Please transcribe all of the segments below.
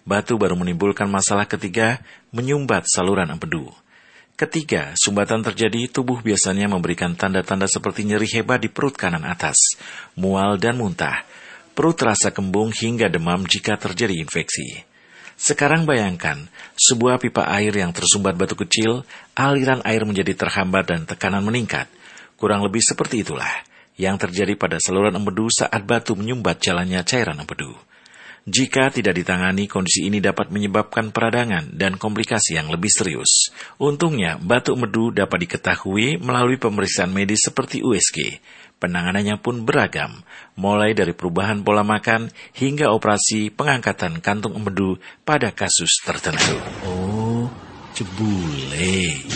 batu baru menimbulkan masalah ketiga, menyumbat saluran empedu. Ketika sumbatan terjadi, tubuh biasanya memberikan tanda-tanda seperti nyeri hebat di perut kanan atas, mual dan muntah, perut terasa kembung hingga demam jika terjadi infeksi. Sekarang bayangkan, sebuah pipa air yang tersumbat batu kecil, aliran air menjadi terhambat dan tekanan meningkat. Kurang lebih seperti itulah yang terjadi pada saluran empedu saat batu menyumbat jalannya cairan empedu. Jika tidak ditangani, kondisi ini dapat menyebabkan peradangan dan komplikasi yang lebih serius. Untungnya, batu empedu dapat diketahui melalui pemeriksaan medis seperti USG. Penanganannya pun beragam, mulai dari perubahan pola makan hingga operasi pengangkatan kantung empedu pada kasus tertentu. Oh, cebule.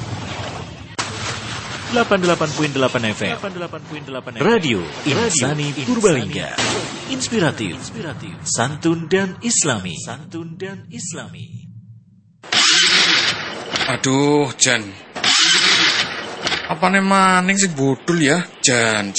88.8 FM Radio Insani Purbalingga. Inspiratif, santun dan islami. Aduh, Jan. Apane maning sih bodol ya, Jan.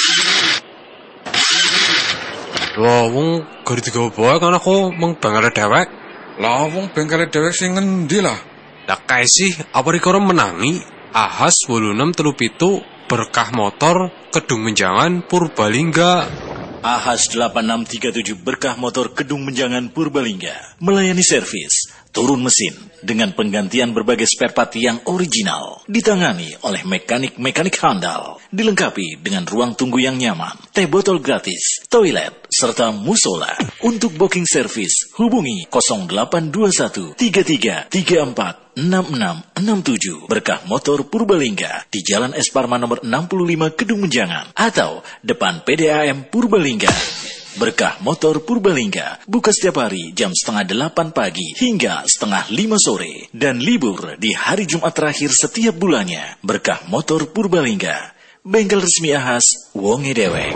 Lah wong gari digawa bae kan aku mung bengkel dewek. Lah wong bengkel dewek sing ngendi lah? Lah kae sih apa rikara menangi Ahas 8637 berkah motor Kedung Menjangan Purbalingga. Ahas 8637 berkah motor Kedung Menjangan Purbalingga melayani servis, turun mesin dengan penggantian berbagai spare part yang original, ditangani oleh mekanik handal, dilengkapi dengan ruang tunggu yang nyaman, teh botol gratis, toilet, serta musola. Untuk booking servis, hubungi 0821 3334 6667 Berkah Motor Purbalingga di Jalan Es Parman nomor 65 Kedung Menjangan atau depan PDAM Purbalingga. Berkah Motor Purbalingga buka setiap hari jam 7:30 pagi hingga 4:30 sore dan libur di hari Jumat terakhir setiap bulannya. Berkah Motor Purbalingga, bengkel resmi Ahas wonge dewek.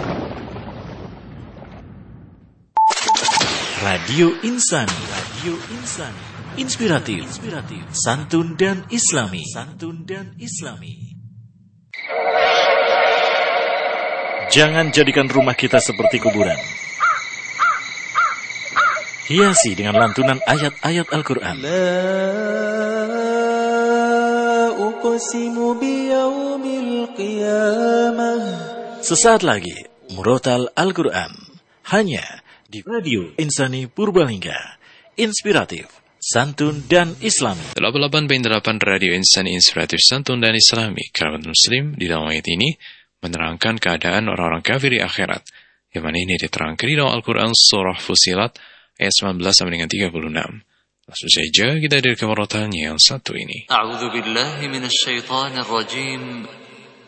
Radio Insani. Inspiratif, santun dan islami. Jangan jadikan rumah kita seperti kuburan. Hiasi dengan lantunan ayat-ayat Al-Quran. Sesaat lagi, Murotal Al-Quran. Hanya di Radio Insani Purbalingga. Inspiratif, santun dan islami. 88.8 Radio Insani Inspiratif, santun dan islami. Kerabat muslim di dalam ayat ini menerangkan keadaan orang-orang kafir di akhirat. Yang mana ini diterangkan di dalam Al-Quran surah Fusilat ayat 19-36. Langsung saja kita dari kemurotannya yang satu ini. A'udzu billahi minasyaitonir rajim.